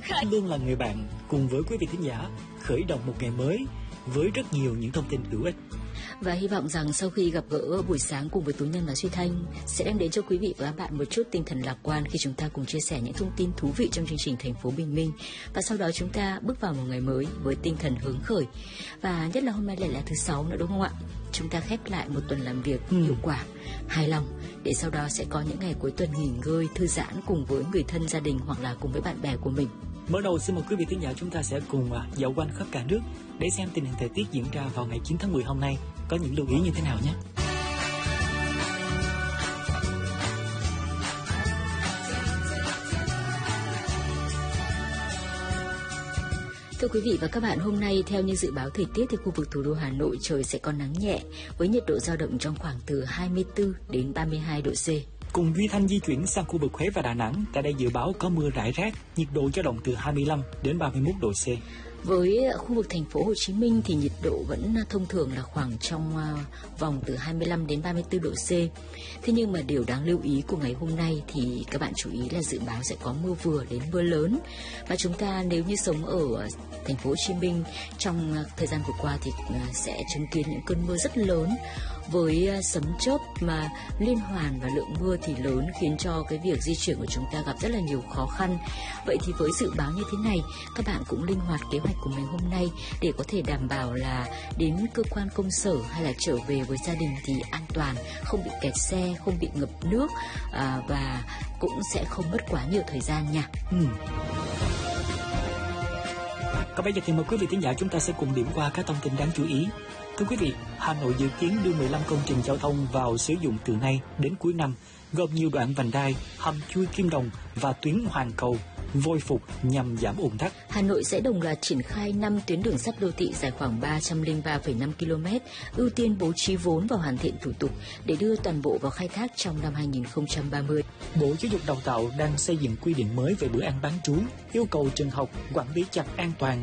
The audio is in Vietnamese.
Luôn là người bạn cùng với quý vị thính giả khởi động một ngày mới với rất nhiều những thông tin hữu ích. Và hy vọng rằng sau khi gặp gỡ buổi sáng cùng với Tú Nhân và Duy Thanh sẽ đem đến cho quý vị và các bạn một chút tinh thần lạc quan khi chúng ta cùng chia sẻ những thông tin thú vị trong chương trình Thành phố Bình Minh. Và sau đó chúng ta bước vào một ngày mới với tinh thần hứng khởi. Và nhất là hôm nay lại là thứ Sáu nữa, đúng không ạ? Chúng ta khép lại một tuần làm việc hiệu quả, hài lòng, để sau đó sẽ có những ngày cuối tuần nghỉ ngơi, thư giãn cùng với người thân, gia đình hoặc là cùng với bạn bè của mình. Mở đầu xin mời quý vị thính giả chúng ta sẽ cùng dạo quanh khắp cả nước để xem tình hình thời tiết diễn ra vào ngày 9 tháng 10 hôm nay có những lưu ý như thế nào nhé. Thưa quý vị và các bạn, hôm nay theo như dự báo thời tiết thì khu vực thủ đô Hà Nội trời sẽ có nắng nhẹ với nhiệt độ dao động trong khoảng từ 24 đến 32 độ C. Cùng Duy Thanh di chuyển sang khu vực Huế và Đà Nẵng, tại đây dự báo có mưa rải rác, nhiệt độ dao động từ 25 đến 31 độ C. Với khu vực thành phố Hồ Chí Minh thì nhiệt độ vẫn thông thường là khoảng trong vòng từ 25 đến 34 độ C. Thế nhưng mà điều đáng lưu ý của ngày hôm nay thì các bạn chú ý là dự báo sẽ có mưa vừa đến mưa lớn. Và chúng ta nếu như sống ở thành phố Hồ Chí Minh trong thời gian vừa qua thì sẽ chứng kiến những cơn mưa rất lớn với sấm chớp mà liên hoàn, và lượng mưa thì lớn khiến cho cái việc di chuyển của chúng ta gặp rất là nhiều khó khăn. Vậy thì với dự báo như thế này, các bạn cũng linh hoạt kế hoạch của mình hôm nay để có thể đảm bảo là đến cơ quan công sở hay là trở về với gia đình thì an toàn, không bị kẹt xe, không bị ngập nước và cũng sẽ không mất quá nhiều thời gian nha. Còn bây giờ thì mời quý vị thính giả chúng ta sẽ cùng điểm qua các thông tin đáng chú ý. Thưa quý vị, Hà Nội dự kiến đưa 15 công trình giao thông vào sử dụng từ nay đến cuối năm, gồm nhiều đoạn vành đai, hầm chui Kim Đồng và tuyến Hoàng Cầu, Vôi Phục nhằm giảm ùn tắc. Hà Nội sẽ đồng loạt triển khai 5 tuyến đường sắt đô thị dài khoảng 303,5 km, ưu tiên bố trí vốn và hoàn thiện thủ tục để đưa toàn bộ vào khai thác trong năm 2030. Bộ Giáo dục Đào tạo đang xây dựng quy định mới về bữa ăn bán trú, yêu cầu trường học quản lý chặt an toàn